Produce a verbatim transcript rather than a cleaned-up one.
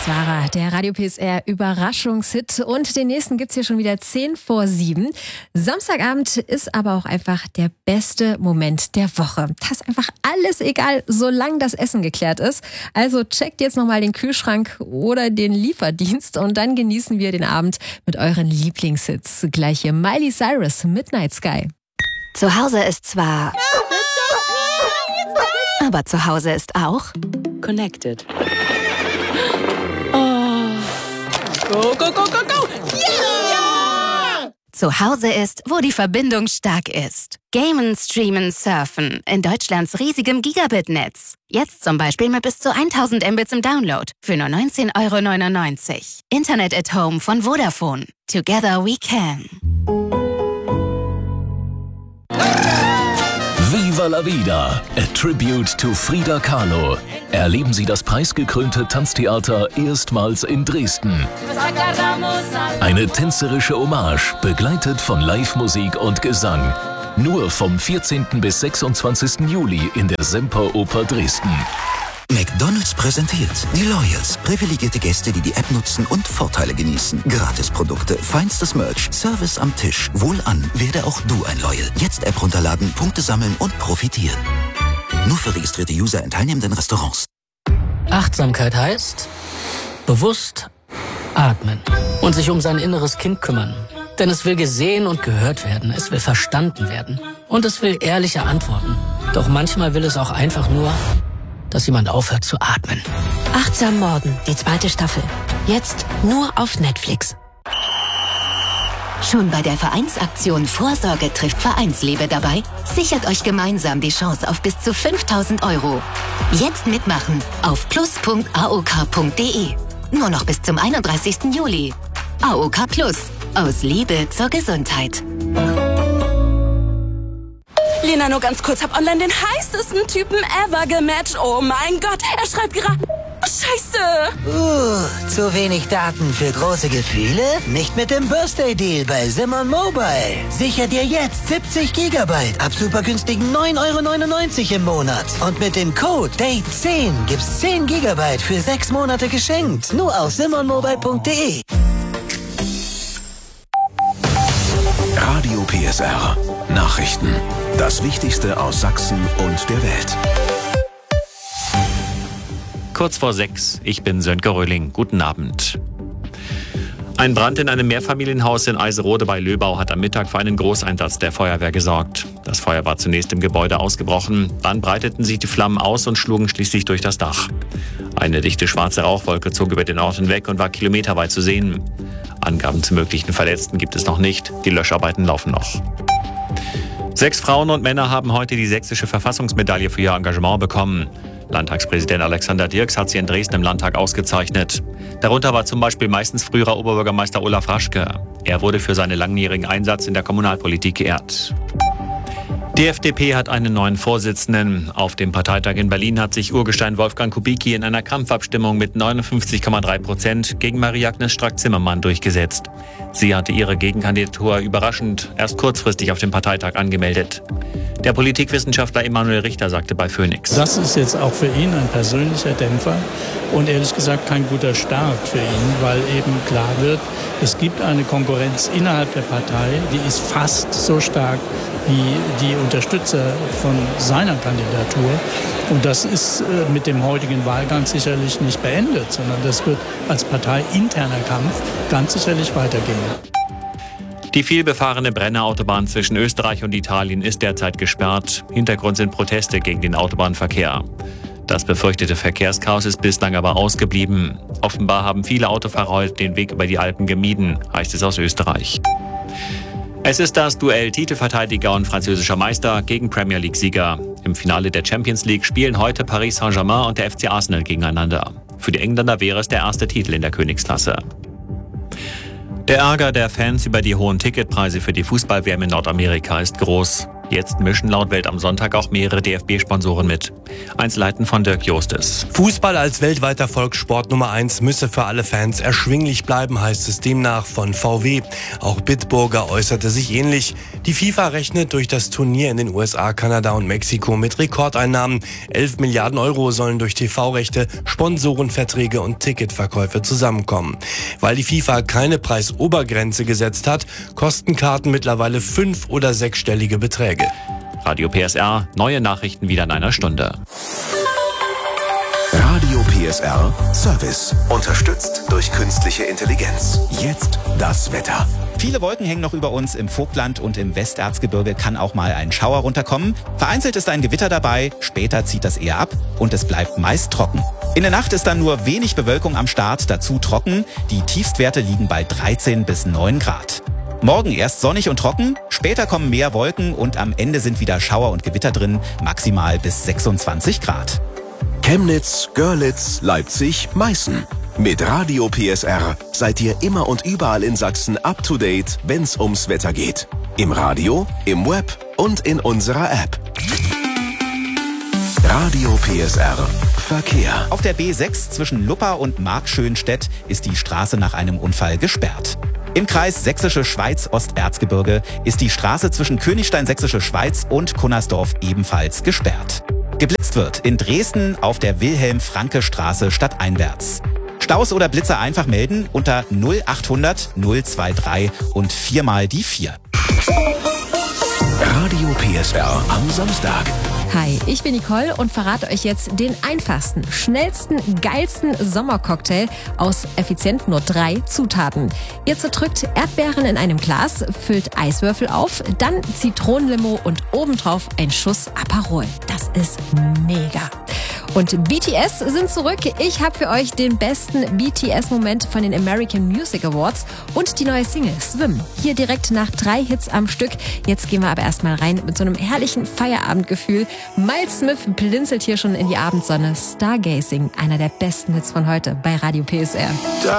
Das war er, der Radio P S R Überraschungshit. Und den nächsten gibt's hier schon wieder zehn vor sieben. Samstagabend ist aber auch einfach der beste Moment der Woche. Da ist einfach alles egal, solange das Essen geklärt ist. Also checkt jetzt nochmal den Kühlschrank oder den Lieferdienst und dann genießen wir den Abend mit euren Lieblingshits. Gleich hier Miley Cyrus, Midnight Sky. Zu Hause ist zwar... aber zu Hause ist auch... Connected. Oh. Go, go, go, go, go! Yeah! Zu Hause ist, wo die Verbindung stark ist. Gamen, streamen, surfen. In Deutschlands riesigem Gigabit-Netz. Jetzt zum Beispiel mit bis zu tausend Mbits im Download. Für nur neunzehn Euro neunundneunzig. Internet at Home von Vodafone. Together we can. Viva la Vida, a tribute to Frida Kahlo. Erleben Sie das preisgekrönte Tanztheater erstmals in Dresden. Eine tänzerische Hommage, begleitet von Live-Musik und Gesang. Nur vom vierzehnten bis sechsundzwanzigsten Juli in der Semperoper Dresden. McDonald's präsentiert die Loyals. Privilegierte Gäste, die die App nutzen und Vorteile genießen. Gratisprodukte, feinstes Merch, Service am Tisch. Wohlan, werde auch du ein Loyal. Jetzt App runterladen, Punkte sammeln und profitieren. Nur für registrierte User in teilnehmenden Restaurants. Achtsamkeit heißt bewusst atmen und sich um sein inneres Kind kümmern. Denn es will gesehen und gehört werden, es will verstanden werden und es will ehrliche Antworten. Doch manchmal will es auch einfach nur, dass jemand aufhört zu atmen. Achtsam Morden, die zweite Staffel. Jetzt nur auf Netflix. Schon bei der Vereinsaktion Vorsorge trifft Vereinsliebe dabei? Sichert euch gemeinsam die Chance auf bis zu fünftausend Euro. Jetzt mitmachen auf plus punkt a o k punkt d e. Nur noch bis zum einunddreißigsten Juli. A O K Plus. Aus Liebe zur Gesundheit. Lena, nur ganz kurz, hab online den heißesten Typen ever gematcht. Oh mein Gott, er schreibt gerade... Oh, Scheiße! Uh, zu wenig Daten für große Gefühle? Nicht mit dem Birthday Deal bei Simon Mobile. Sicher dir jetzt siebzig Gigabyte ab super günstigen neun Euro neunundneunzig im Monat. Und mit dem Code D A T E zehn gibt's zehn Gigabyte für sechs Monate geschenkt. Nur auf simon mobile punkt d e. Radio P S R. Nachrichten. Das Wichtigste aus Sachsen und der Welt. Kurz vor sechs, ich bin Sönke Röhling. Guten Abend. Ein Brand in einem Mehrfamilienhaus in Eiserode bei Löbau hat am Mittag für einen Großeinsatz der Feuerwehr gesorgt. Das Feuer war zunächst im Gebäude ausgebrochen, dann breiteten sich die Flammen aus und schlugen schließlich durch das Dach. Eine dichte schwarze Rauchwolke zog über den Ort hinweg und war kilometerweit zu sehen. Angaben zu möglichen Verletzten gibt es noch nicht, die Löscharbeiten laufen noch. Sechs Frauen und Männer haben heute die sächsische Verfassungsmedaille für ihr Engagement bekommen. Landtagspräsident Alexander Dirks hat sie in Dresden im Landtag ausgezeichnet. Darunter war zum Beispiel meistens früherer Oberbürgermeister Olaf Raschke. Er wurde für seinen langjährigen Einsatz in der Kommunalpolitik geehrt. Die F D P hat einen neuen Vorsitzenden. Auf dem Parteitag in Berlin hat sich Urgestein Wolfgang Kubicki in einer Kampfabstimmung mit neunundfünfzig Komma drei Prozent gegen Marie-Agnes Strack-Zimmermann durchgesetzt. Sie hatte ihre Gegenkandidatur überraschend erst kurzfristig auf dem Parteitag angemeldet. Der Politikwissenschaftler Emanuel Richter sagte bei Phoenix: Das ist jetzt auch für ihn ein persönlicher Dämpfer und ehrlich gesagt kein guter Start für ihn, weil eben klar wird, es gibt eine Konkurrenz innerhalb der Partei, die ist fast so stark wie die Unterstützer von seiner Kandidatur. Und das ist mit dem heutigen Wahlgang sicherlich nicht beendet, sondern das wird als parteiinterner Kampf ganz sicherlich weitergehen. Die vielbefahrene Brenner-Autobahn zwischen Österreich und Italien ist derzeit gesperrt. Hintergrund sind Proteste gegen den Autobahnverkehr. Das befürchtete Verkehrschaos ist bislang aber ausgeblieben. Offenbar haben viele Autofahrer heute den Weg über die Alpen gemieden, heißt es aus Österreich. Es ist das Duell Titelverteidiger und französischer Meister gegen Premier League-Sieger. Im Finale der Champions League spielen heute Paris Saint-Germain und der F C Arsenal gegeneinander. Für die Engländer wäre es der erste Titel in der Königsklasse. Der Ärger der Fans über die hohen Ticketpreise für die Fußball-W M in Nordamerika ist groß. Jetzt mischen laut Welt am Sonntag auch mehrere D F B-Sponsoren mit. Einzelheiten von Dirk Jostes. Fußball als weltweiter Volkssport Nummer eins müsse für alle Fans erschwinglich bleiben, heißt es demnach von V W. Auch Bitburger äußerte sich ähnlich. Die FIFA rechnet durch das Turnier in den U S A, Kanada und Mexiko mit Rekordeinnahmen. elf Milliarden Euro sollen durch T V-Rechte, Sponsorenverträge und Ticketverkäufe zusammenkommen. Weil die FIFA keine Preisobergrenze gesetzt hat, kosten Karten mittlerweile fünf- oder sechsstellige Beträge. Radio P S R, neue Nachrichten wieder in einer Stunde. Radio P S R Service. Unterstützt durch künstliche Intelligenz. Jetzt das Wetter. Viele Wolken hängen noch über uns. Im Vogtland und im Westerzgebirge kann auch mal ein Schauer runterkommen. Vereinzelt ist ein Gewitter dabei, später zieht das eher ab und es bleibt meist trocken. In der Nacht ist dann nur wenig Bewölkung am Start, dazu trocken. Die Tiefstwerte liegen bei dreizehn bis neun Grad. Morgen erst sonnig und trocken, später kommen mehr Wolken und am Ende sind wieder Schauer und Gewitter drin, maximal bis sechsundzwanzig Grad. Chemnitz, Görlitz, Leipzig, Meißen. Mit Radio P S R seid ihr immer und überall in Sachsen up to date, wenn's ums Wetter geht. Im Radio, im Web und in unserer App. Radio P S R Verkehr. Auf der B sechs zwischen Luppa und Markschönstedt ist die Straße nach einem Unfall gesperrt. Im Kreis Sächsische Schweiz-Osterzgebirge ist die Straße zwischen Königstein Sächsische Schweiz und Cunnersdorf ebenfalls gesperrt. Geblitzt wird in Dresden auf der Wilhelm-Franke-Straße stadteinwärts. Staus oder Blitzer einfach melden unter null achthundert null dreiundzwanzig und viermal die vier. Radio P S R am Samstag. Hi, ich bin Nicole und verrate euch jetzt den einfachsten, schnellsten, geilsten Sommercocktail aus effizient nur drei Zutaten. Ihr zerdrückt Erdbeeren in einem Glas, füllt Eiswürfel auf, dann Zitronenlimo und obendrauf ein Schuss Aperol. Das ist mega. Und B T S sind zurück. Ich habe für euch den besten B T S-Moment von den American Music Awards und die neue Single Swim. Hier direkt nach drei Hits am Stück. Jetzt gehen wir aber erstmal rein mit so einem herrlichen Feierabendgefühl. Miles Smith blinzelt hier schon in die Abendsonne. Stargazing, einer der besten Hits von heute bei Radio P S R.